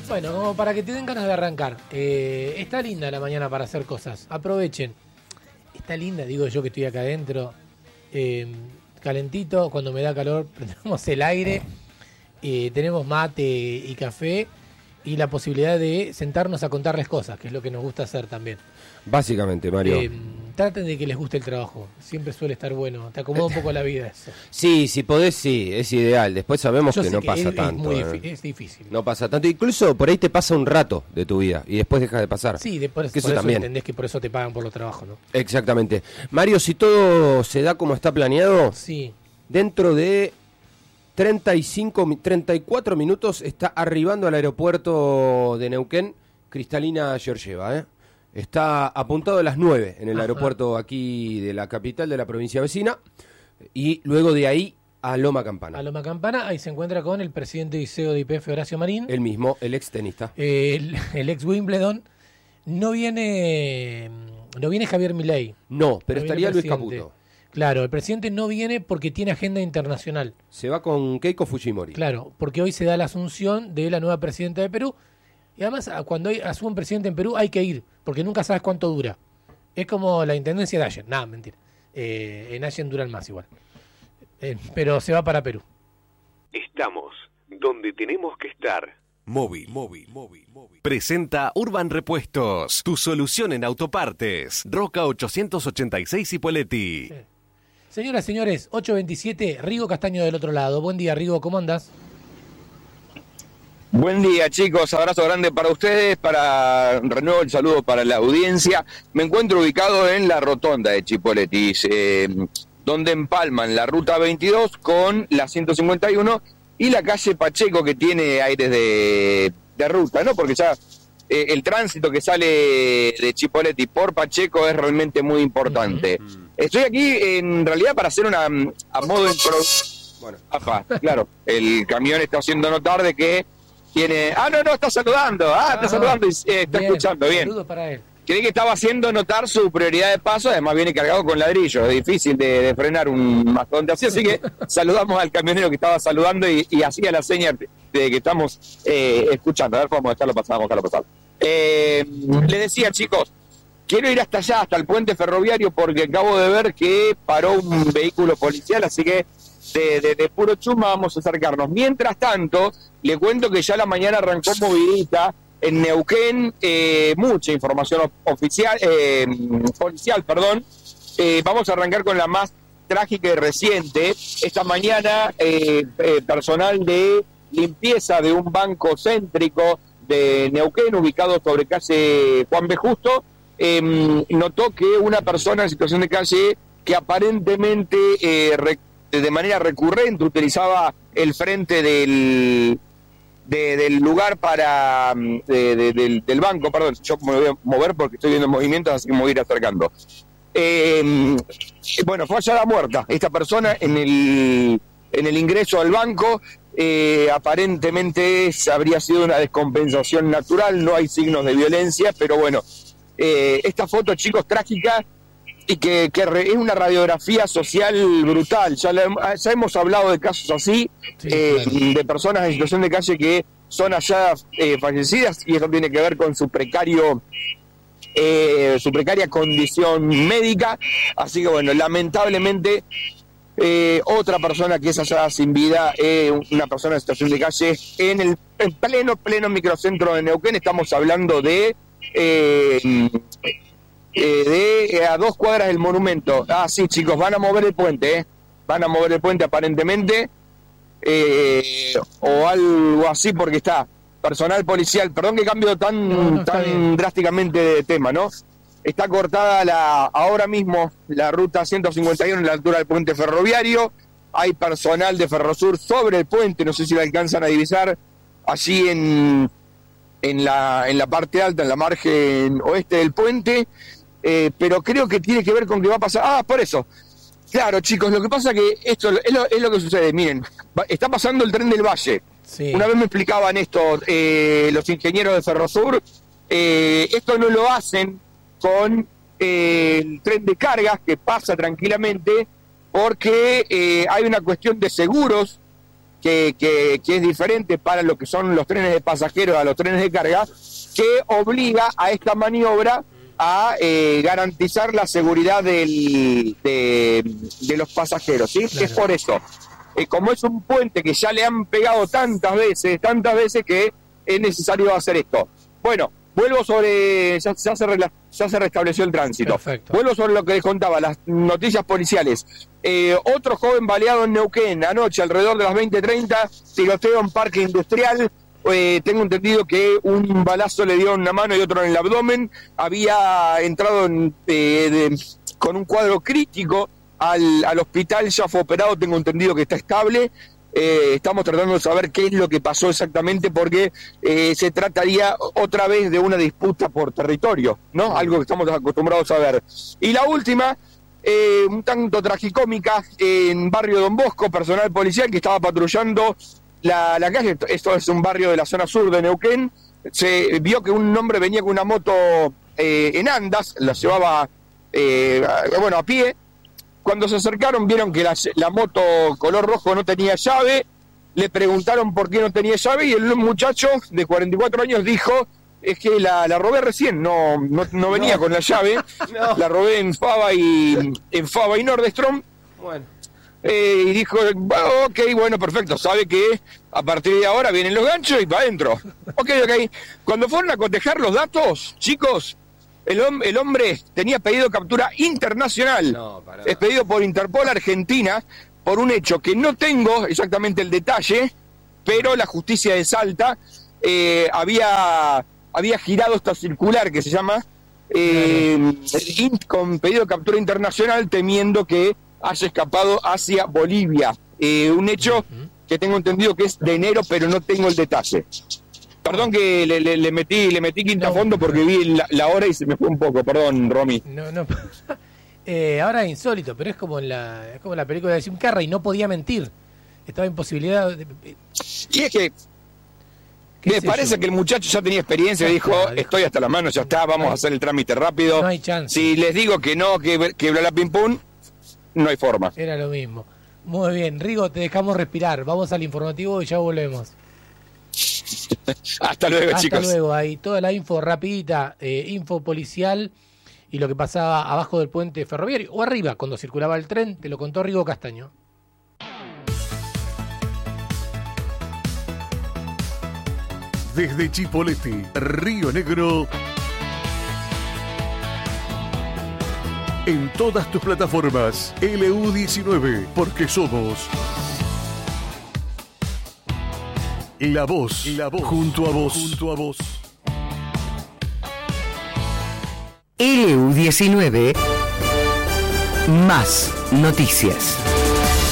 Bueno, como para que te den ganas de arrancar. Está linda la mañana para hacer cosas. Aprovechen. Está linda, digo yo que estoy acá adentro. Calentito, cuando me da calor prendemos el aire. Tenemos mate y café. Y la posibilidad de sentarnos a contarles cosas, que es lo que nos gusta hacer también. Básicamente, Mario. Traten de que les guste el trabajo. Siempre suele estar bueno. Te acomoda un poco la vida eso. Sí, si podés, sí, es ideal. Después sabemos que no pasa tanto. Es difícil. No pasa tanto. Incluso por ahí te pasa un rato de tu vida y después deja de pasar. Sí, por eso eso también. Entendés que por eso te pagan por los trabajos, ¿no? Exactamente. Mario, si todo se da como está planeado, sí. Dentro de 34 minutos está arribando al aeropuerto de Neuquén Cristalina Georgieva, Está apuntado a las 9 en el aeropuerto aquí de la capital de la provincia vecina y luego de ahí a Loma Campana. A Loma Campana, ahí se encuentra con el presidente y CEO de YPF, Horacio Marín. El mismo, el ex tenista. El ex Wimbledon. No viene Javier Milei. No, pero estaría Luis Caputo. Claro, el presidente no viene porque tiene agenda internacional. Se va con Keiko Fujimori. Claro, porque hoy se da la asunción de la nueva presidenta de Perú. Y además, cuando asume un presidente en Perú hay que ir, porque nunca sabes cuánto dura. Es como la intendencia de Allen. Nada, mentira. En Allen duran más igual. Pero se va para Perú. Estamos donde tenemos que estar. Móvil. Presenta Urban Repuestos, tu solución en autopartes. Roca 886 Cipolletti. Sí. Señoras, señores, 8:27, Rigo Castaño del otro lado. Buen día, Rigo, ¿cómo andás? Buen día, chicos, abrazo grande para ustedes, renuevo el saludo para la audiencia. Me encuentro ubicado en la rotonda de Chipolletti, donde empalman la ruta 22 con la 151 y la calle Pacheco, que tiene aires de ruta, ¿no? Porque ya el tránsito que sale de Chipolletti por Pacheco es realmente muy importante. Estoy aquí en realidad para hacer a modo Bueno, claro, el camión está haciendo notar de que tiene... no, está saludando, está saludando y está escuchando, bien. Saludos para él. Creí que estaba haciendo notar su prioridad de paso, además viene cargado con ladrillos, es difícil de frenar un mastodonte así que saludamos al camionero que estaba saludando y hacía la seña de que estamos escuchando. A ver, vamos a dejarlo pasar, le decía, chicos, quiero ir hasta allá, hasta el puente ferroviario, porque acabo de ver que paró un vehículo policial, así que de puro chuma vamos a acercarnos. Mientras tanto, le cuento que ya la mañana arrancó movidita en Neuquén, mucha información policial. Vamos a arrancar con la más trágica y reciente. Esta mañana, personal de limpieza de un banco céntrico de Neuquén, ubicado sobre calle Juan B. Justo, notó que una persona en situación de calle que aparentemente de manera recurrente utilizaba el frente del lugar del banco, perdón, yo me voy a mover porque estoy viendo movimientos, así que me voy a ir acercando. Fue hallada muerta esta persona en el ingreso al banco. Aparentemente habría sido una descompensación natural, no hay signos de violencia, pero bueno, esta foto, chicos, trágica, y que es una radiografía social brutal. Ya hemos hablado de casos así, claro, de personas en situación de calle que son halladas fallecidas, y eso tiene que ver con su precaria condición médica. Así que bueno, lamentablemente otra persona que es hallada sin vida, una persona en situación de calle en pleno microcentro de Neuquén. Estamos hablando de a 2 cuadras del monumento. Sí, chicos, van a mover el puente, van a mover el puente aparentemente, o algo así, porque está personal policial. Perdón que cambio tan drásticamente de tema, ¿no? Está cortada ahora mismo la ruta 151 en la altura del puente ferroviario. Hay personal de Ferrosur sobre el puente, no sé si lo alcanzan a divisar allí en la parte alta, en la margen oeste del puente. Pero creo que tiene que ver con que va a pasar... por eso. Claro, chicos, lo que pasa que esto es lo que sucede. Miren, está pasando el tren del Valle. Sí. Una vez me explicaban esto los ingenieros de Ferrosur. Esto no lo hacen con el tren de cargas, que pasa tranquilamente, porque hay una cuestión de seguros que es diferente para lo que son los trenes de pasajeros a los trenes de carga, que obliga a esta maniobra a garantizar la seguridad de los pasajeros, ¿sí? Claro. Es por eso. Como es un puente que ya le han pegado tantas veces que es necesario hacer esto. Bueno, vuelvo sobre... Ya se restableció el tránsito. Perfecto. Vuelvo sobre lo que les contaba, las noticias policiales. Otro joven baleado en Neuquén, anoche, alrededor de las 20:30, tiroteo en parque industrial. Tengo entendido que un balazo le dio en una mano y otro en el abdomen. Había entrado con un cuadro crítico al hospital, ya fue operado, tengo entendido que está estable. Estamos tratando de saber qué es lo que pasó exactamente, porque se trataría otra vez de una disputa por territorio, ¿no? Algo que estamos acostumbrados a ver. Y la última, un tanto tragicómica, en barrio Don Bosco, personal policial que estaba patrullando la calle. Esto es un barrio de la zona sur de Neuquén. Se vio que un hombre venía con una moto en andas, la llevaba a pie. Cuando se acercaron vieron que la moto color rojo no tenía llave, le preguntaron por qué no tenía llave y el muchacho de 44 años dijo: es que la robé recién, no venía con la llave, la robé en Fava y Nordstrom. Bueno. Y dijo: ok, bueno, perfecto, sabe que a partir de ahora vienen los ganchos y para adentro. Ok. Cuando fueron a cotejar los datos, chicos, el hombre tenía pedido de captura internacional, expedido por Interpol Argentina, por un hecho que no tengo exactamente el detalle, pero la justicia de Salta había girado esta circular que se llama con pedido de captura internacional, temiendo que haya escapado hacia Bolivia. Un hecho que tengo entendido que es de enero, pero no tengo el detalle. Perdón que le metí quinta fondo porque vi la hora y se me fue un poco. Perdón, Romy. No. Ahora es insólito, pero es como la película de Jim Carrey, no podía mentir. Estaba en posibilidad de... Y es que me parece que el muchacho ya tenía experiencia y dijo: estoy hasta la mano, ya está, vamos a hacer el trámite rápido. No hay chance. Si les digo que no, que bla bla pim pum, no hay forma. Era lo mismo. Muy bien, Rigo, te dejamos respirar. Vamos al informativo y ya volvemos. Hasta luego, chicos. Hasta luego. Ahí toda la info rapidita, info policial y lo que pasaba abajo del puente ferroviario o arriba cuando circulaba el tren, te lo contó Rigo Castaño. Desde Chipoleti, Río Negro, en todas tus plataformas, LU19, porque somos la voz, junto a vos. LU19, más noticias.